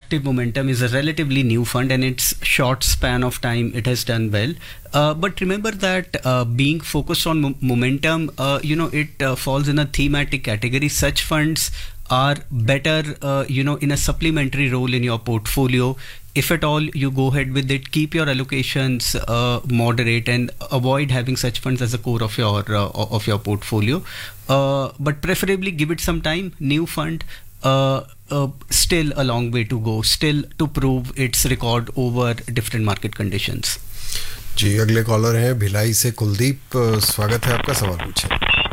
Active Momentum is a relatively new fund, and it's short span of time it has done well. But remember that being focused on momentum, it falls in a thematic category. Such funds are better, in a supplementary role in your portfolio. If at all you go ahead with it, keep your allocations moderate and avoid having such funds as a core of your portfolio. But preferably give it some time. New fund, still a long way to go, still to prove its record over different market conditions. जी, अगले collar हैं भिलाई से कुलदीप। स्वागत है आपका, सवाल पूछें।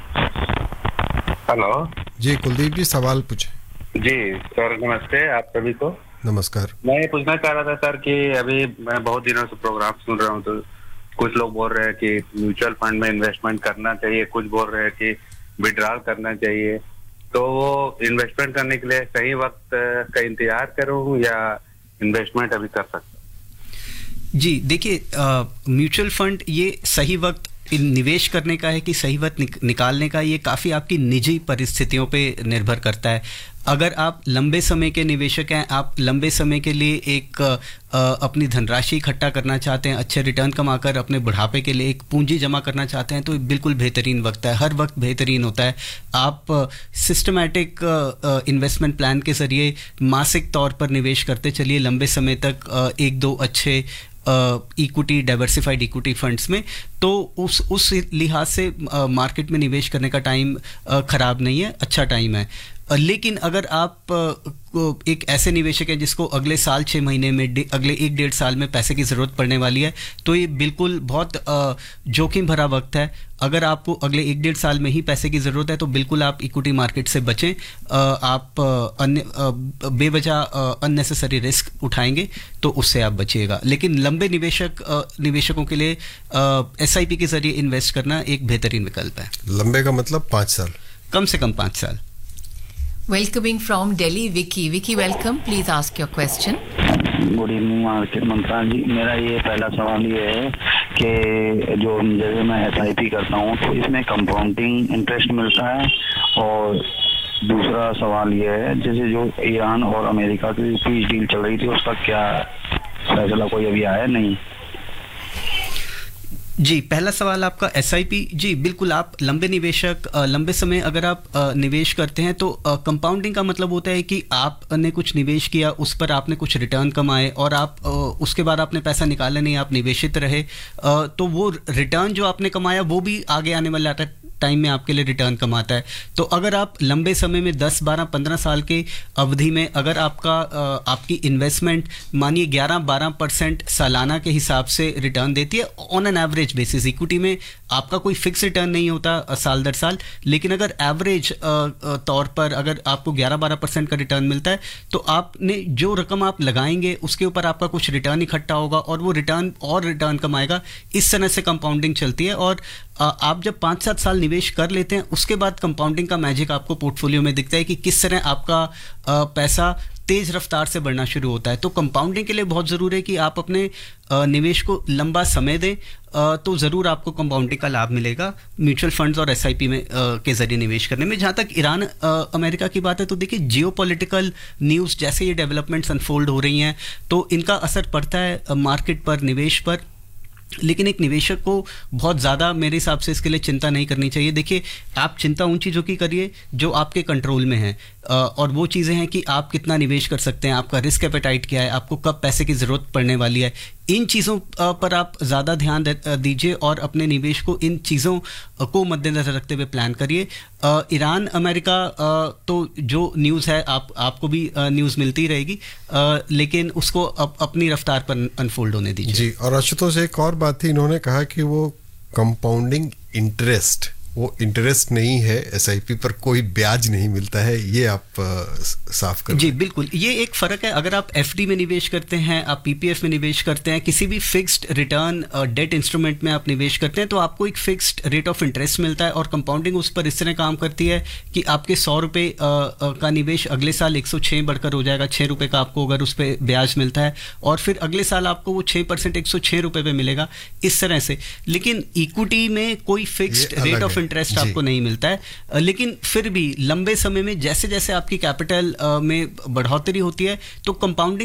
Hello जी कुलदीप जी, सवाल पूछें। जी सर, नमस्ते आप सभी को। नमस्कार। मैं ये पूछना चाह रहा था सर कि अभी मैं बहुत दिनों से प्रोग्राम सुन रहा हूँ, तो कुछ लोग बोल रहे हैं कि म्यूचुअल फंड में इन्वेस्टमेंट करना चाहिए, कुछ बोल रहे हैं कि विड्रॉल करना चाहिए। तो वो इन्वेस्टमेंट करने के लिए सही वक्त का इंतजार करूँ या इन्वेस्टमेंट अभी कर सकता हूँ? जी देखिए, म्यूचुअल फंड ये सही वक्त निवेश करने का है कि सही वक्त निकालने का, ये काफ़ी आपकी निजी परिस्थितियों पे निर्भर करता है। अगर आप लंबे समय के निवेशक हैं, आप लंबे समय के लिए एक अपनी धनराशि इकट्ठा करना चाहते हैं, अच्छे रिटर्न कमाकर अपने बुढ़ापे के लिए एक पूंजी जमा करना चाहते हैं, तो ये बिल्कुल बेहतरीन वक्त है। हर वक्त बेहतरीन होता है। आप सिस्टमैटिक इन्वेस्टमेंट प्लान के ज़रिए मासिक तौर पर निवेश करते चलिए लंबे समय तक, एक दो अच्छे इक्विटी, डाइवर्सिफाइड इक्विटी फंड्स में, तो उस लिहाज से मार्केट में निवेश करने का टाइम ख़राब नहीं है, अच्छा टाइम है। लेकिन अगर आप एक ऐसे निवेशक हैं जिसको अगले साल 6 महीने में, अगले 1-1.5 साल में पैसे की ज़रूरत पड़ने वाली है, तो ये बिल्कुल बहुत जोखिम भरा वक्त है। अगर आपको अगले 1-1.5 साल में ही पैसे की ज़रूरत है तो बिल्कुल आप इक्विटी मार्केट से बचें। आप बेवजह अननेसेसरी रिस्क उठाएंगे तो उससे आप बचिएगा। लेकिन लंबे निवेशकों के लिए SIP के ज़रिए इन्वेस्ट करना एक बेहतरीन विकल्प है। लंबे का मतलब 5 साल, कम से कम 5 साल। Welcoming from Delhi, Vicky. Vicky, welcome. Please ask your question. Good evening market मंत्रा जी। मेरा ये पहला सवाल ये है कि जो जैसे मैं SIP करता हूँ तो इसमें कंपाउंडिंग इंटरेस्ट मिलता है, और दूसरा सवाल ये है जैसे जो ईरान और अमेरिका की पीस डील चल रही थी, उसका क्या फैसला कोई अभी आया नहीं? जी, पहला सवाल आपका SIP। जी बिल्कुल, आप लंबे निवेशक, लंबे समय अगर आप निवेश करते हैं तो कंपाउंडिंग का मतलब होता है कि आपने कुछ निवेश किया, उस पर आपने कुछ रिटर्न कमाए और आप उसके बाद आपने पैसा निकाला नहीं, आप निवेशित रहे, तो वो रिटर्न जो आपने कमाया वो भी आगे आने वाला टाइम में आपके लिए रिटर्न कमाता है। तो अगर आप लंबे समय में 10, 12, 15 साल के अवधि में अगर आपकी इन्वेस्टमेंट मानिए 11-12% सालाना के हिसाब से रिटर्न देती है on an average basis, equity में आपका कोई फिक्स रिटर्न नहीं होता साल दर साल, लेकिन अगर एवरेज तौर पर अगर आपको 11-12% का रिटर्न मिलता है तो आपने जो रकम आप लगाएंगे उसके ऊपर आपका कुछ रिटर्न इकट्ठा होगा और वो रिटर्न कमाएगा। इस तरह से कंपाउंडिंग चलती है, और आप जब 5-7 साल निवेश कर लेते हैं उसके बाद कंपाउंडिंग का मैजिक आपको पोर्टफोलियो में दिखता है कि किस तरह आपका पैसा तेज़ रफ्तार से बढ़ना शुरू होता है। तो कंपाउंडिंग के लिए बहुत ज़रूरी है कि आप अपने निवेश को लंबा समय दें, तो ज़रूर आपको कंपाउंडिंग का लाभ मिलेगा म्यूचुअल फंड्स और SIP में के ज़रिए निवेश करने में। जहाँ तक ईरान अमेरिका की बात है तो देखिए, जियोपॉलिटिकल न्यूज़ जैसे ये डेवलपमेंट्स अनफोल्ड हो रही हैं तो इनका असर पड़ता है मार्केट पर, निवेश पर। लेकिन एक निवेशक को बहुत ज़्यादा मेरे हिसाब से इसके लिए चिंता नहीं करनी चाहिए। देखिए, आप चिंता उन चीज़ों की करिए जो आपके कंट्रोल में हैं, और वो चीज़ें हैं कि आप कितना निवेश कर सकते हैं, आपका रिस्क एपेटाइट क्या है, आपको कब पैसे की ज़रूरत पड़ने वाली है। इन चीज़ों पर आप ज़्यादा ध्यान दीजिए और अपने निवेश को इन चीज़ों को मद्देनज़र रखते हुए प्लान करिए। ईरान अमेरिका तो जो न्यूज़ है आपको भी न्यूज़ मिलती रहेगी, लेकिन उसको अपनी रफ्तार पर अनफोल्ड होने दीजिए। जी, और आशुतोष एक और बात थी, इन्होंने कहा कि वो कंपाउंडिंग इंटरेस्ट, वो इंटरेस्ट नहीं है, SIP पर कोई ब्याज नहीं मिलता है, ये आप साफ कर। जी बिल्कुल, ये एक फ़र्क है। अगर आप FD में निवेश करते हैं, आप PPF में निवेश करते हैं, किसी भी फिक्स्ड रिटर्न डेट इंस्ट्रूमेंट में आप निवेश करते हैं तो आपको एक फिक्स्ड रेट ऑफ इंटरेस्ट मिलता है, और कंपाउंडिंग उस पर इस तरह काम करती है कि आपके 100 रुपये का निवेश अगले साल 106 बढ़कर हो जाएगा, 6 रुपये का आपको अगर उस पर ब्याज मिलता है, और फिर अगले साल आपको वो 6% 106 रुपये पे मिलेगा, इस तरह से। लेकिन इक्विटी में कोई फिक्स्ड रेट ऑफ इंटरेस्ट आपको नहीं मिलता है, लेकिन फिर भी लंबे समय में जैसे जैसे आपकी कैपिटल में बढ़ोतरी होती है तो कंपाउंडिंग